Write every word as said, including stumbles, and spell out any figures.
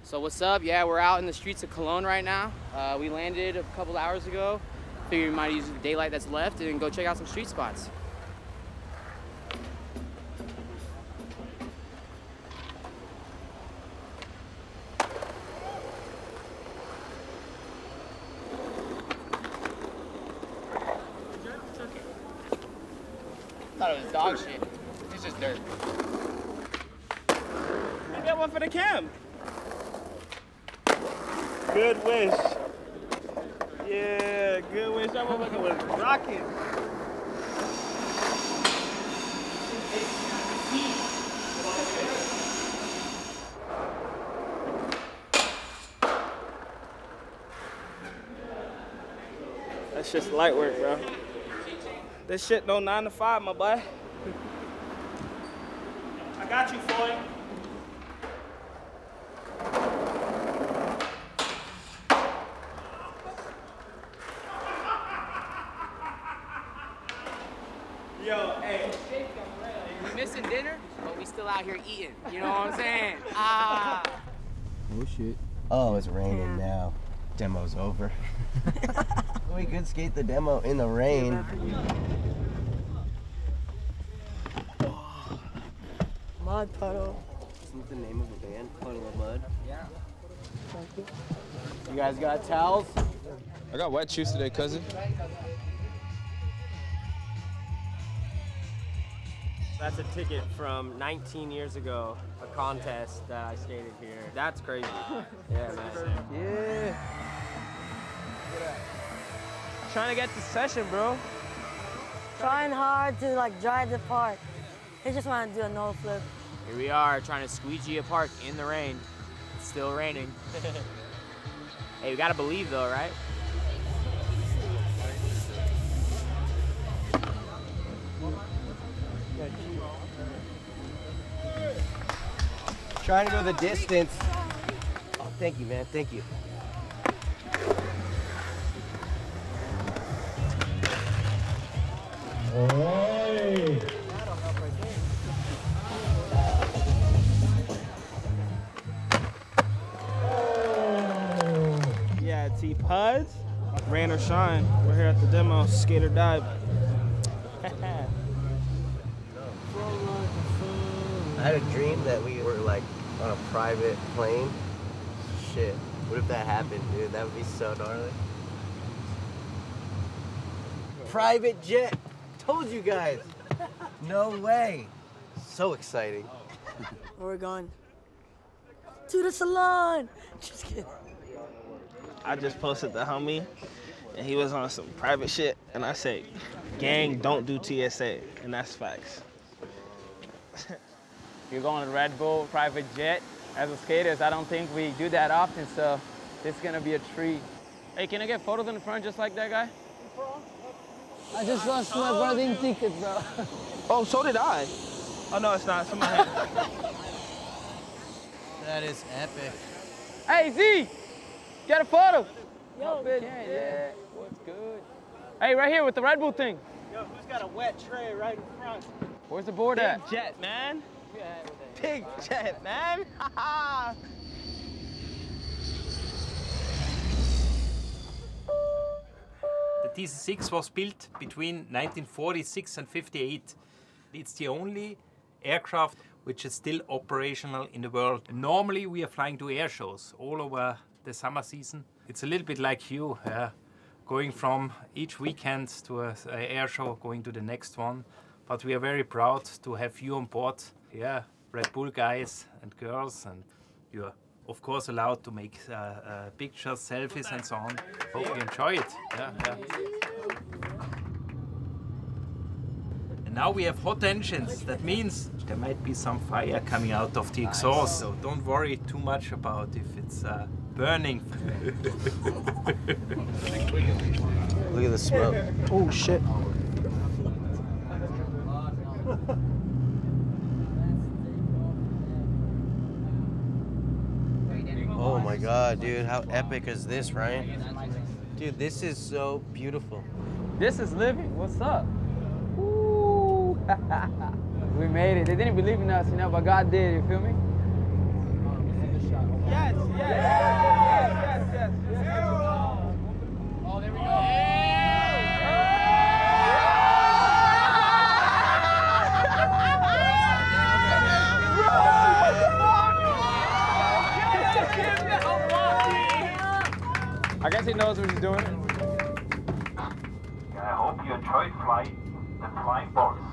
So what's up? Yeah, we're out in the streets of Cologne right now. Uh, we landed a couple hours ago. Figured we might use the daylight that's left and go check out some street spots. Thought it was dog shit. It's just dirt. I got one for the cam. Good wish. Yeah, good wish. That motherfucker was rocking. That's just light work, bro. This shit no nine to five, my boy. I got you, Floyd. Yo, hey. We missing dinner, but we still out here eating. You know what I'm saying? Ah. Oh shit. Oh, it's raining now. Demo's over. We could skate the demo in the rain. Mud puddle. Isn't the name of the band Puddle of Mud? Yeah. You guys got towels? I got wet shoes today, cousin. That's a ticket from nineteen years ago, a contest that I skated here. That's crazy. Yeah, man. Yeah. Trying to get the session, bro. Trying hard to like drive the park. They just want to do a no flip. Here we are trying to squeegee a park in the rain. It's still raining. Hey, we gotta believe though, right? Trying to go the distance. Oh, thank you, man. Thank you. Oi. Yeah, T Puds. Rain or shine. We're here at the demo, skate or dive. I had a dream that we were like on a private plane. Shit. What if that happened, dude? That would be so gnarly. Private jet. Told you guys. No way. So exciting. Where we're going? To the salon. Just kidding. I just posted the homie, and he was on some private shit, and I say, gang, don't do T S A, and that's facts. You're going to Red Bull private jet. As a skaters, I don't think we do that often, so this is gonna be a treat. Hey, can I get photos in the front just like that guy? I just lost my boarding ticket, bro. Oh, so did I. Oh, no, it's not. It's in my hand. That is epic. Hey, Z, get a photo. Yo, Bitch, yeah, what's good? Hey, right here with the Red Bull thing. Yo, who's got a wet tray right in front? Where's the board Big at? jet, man. Big jet, man. The T C six was built between nineteen forty-six and fifty-eight. It's the only aircraft which is still operational in the world. Normally we are flying to air shows all over the summer season. It's a little bit like you, uh, going from each weekend to an air show, going to the next one. But we are very proud to have you on board. Yeah, Red Bull guys and girls, and you're of course allowed to make uh, uh, pictures, selfies and so on. Hope you enjoy it. Yeah, yeah. And now we have hot engines. That means there might be some fire coming out of the exhaust. So don't worry too much about if it's uh, burning. Look at the smoke. Oh, shit. Oh my god, dude, how epic is this, Ryan? Dude, this is so beautiful. This is living. What's up? Woo. We made it. They didn't believe in us, you know, but God did. You feel me? Yes, yes. I guess he knows what he's doing. I hope you enjoyed flight, the flying boats.